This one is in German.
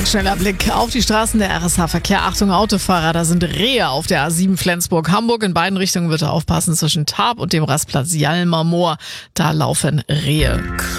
Ein schneller Blick auf die Straßen der RSH-Verkehr. Achtung Autofahrer, da sind Rehe auf der A7 Flensburg-Hamburg. In beiden Richtungen bitte aufpassen zwischen Tarp und dem Rastplatz Jalmer Moor. Da laufen Rehe.